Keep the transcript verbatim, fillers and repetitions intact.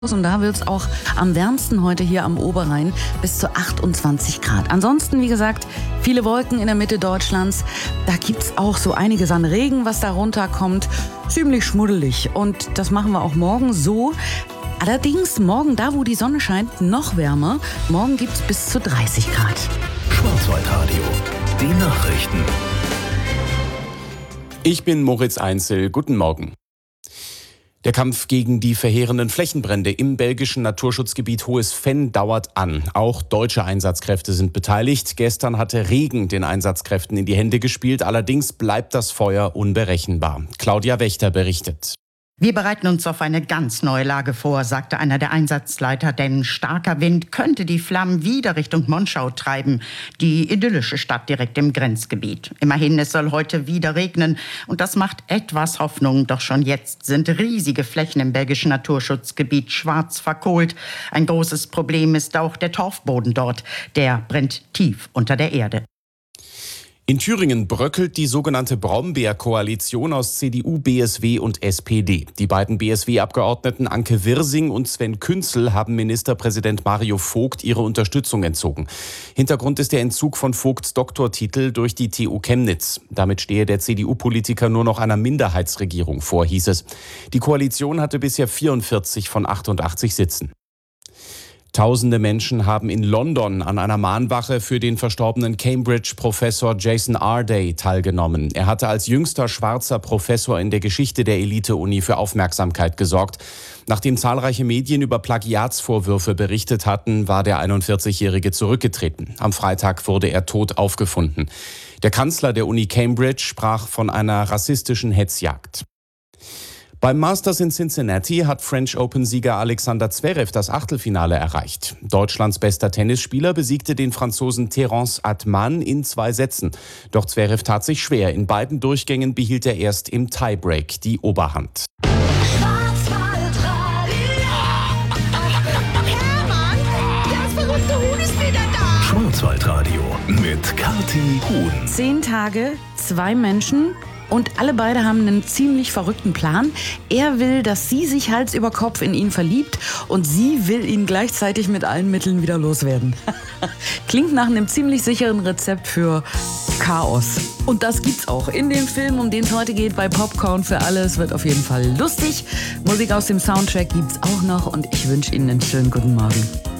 Und da wird es auch am wärmsten heute hier am Oberrhein bis zu achtundzwanzig Grad. Ansonsten, wie gesagt, viele Wolken in der Mitte Deutschlands. Da gibt es auch so einiges an Regen, was da runterkommt. Ziemlich schmuddelig. Und das machen wir auch morgen so. Allerdings morgen, da wo die Sonne scheint, noch wärmer. Morgen gibt es bis zu dreißig Grad. Schwarzwaldradio, die Nachrichten. Ich bin Moritz Einzel. Guten Morgen. Der Kampf gegen die verheerenden Flächenbrände im belgischen Naturschutzgebiet Hohes Venn dauert an. Auch deutsche Einsatzkräfte sind beteiligt. Gestern hatte Regen den Einsatzkräften in die Hände gespielt. Allerdings bleibt das Feuer unberechenbar. Claudia Wächter berichtet. Wir bereiten uns auf eine ganz neue Lage vor, sagte einer der Einsatzleiter, denn starker Wind könnte die Flammen wieder Richtung Monschau treiben, die idyllische Stadt direkt im Grenzgebiet. Immerhin, es soll heute wieder regnen und das macht etwas Hoffnung. Doch schon jetzt sind riesige Flächen im belgischen Naturschutzgebiet schwarz verkohlt. Ein großes Problem ist auch der Torfboden dort. Der brennt tief unter der Erde. In Thüringen bröckelt die sogenannte Brombeer-Koalition aus C D U, B S W und S P D. Die beiden B S W-Abgeordneten Anke Wirsing und Sven Künzel haben Ministerpräsident Mario Vogt ihre Unterstützung entzogen. Hintergrund ist der Entzug von Vogts Doktortitel durch die T U Chemnitz. Damit stehe der C D U-Politiker nur noch einer Minderheitsregierung vor, hieß es. Die Koalition hatte bisher vierundvierzig von achtundachtzig Sitzen. Tausende Menschen haben in London an einer Mahnwache für den verstorbenen Cambridge-Professor Jason Arday teilgenommen. Er hatte als jüngster schwarzer Professor in der Geschichte der Elite-Uni für Aufmerksamkeit gesorgt. Nachdem zahlreiche Medien über Plagiatsvorwürfe berichtet hatten, war der einundvierzigjährige zurückgetreten. Am Freitag wurde er tot aufgefunden. Der Kanzler der Uni Cambridge sprach von einer rassistischen Hetzjagd. Beim Masters in Cincinnati hat French Open-Sieger Alexander Zverev das Achtelfinale erreicht. Deutschlands bester Tennisspieler besiegte den Franzosen Terence Atman in zwei Sätzen. Doch Zverev tat sich schwer. In beiden Durchgängen behielt er erst im Tiebreak die Oberhand. Schwarzwaldradio mit Kathi Huhn. Zehn Tage, zwei Menschen. Und alle beide haben einen ziemlich verrückten Plan. Er will, dass sie sich Hals über Kopf in ihn verliebt und sie will ihn gleichzeitig mit allen Mitteln wieder loswerden. Klingt nach einem ziemlich sicheren Rezept für Chaos. Und das gibt's auch in dem Film, um den es heute geht, bei Popcorn für alle. Es wird auf jeden Fall lustig. Musik aus dem Soundtrack gibt's auch noch und ich wünsche Ihnen einen schönen guten Morgen.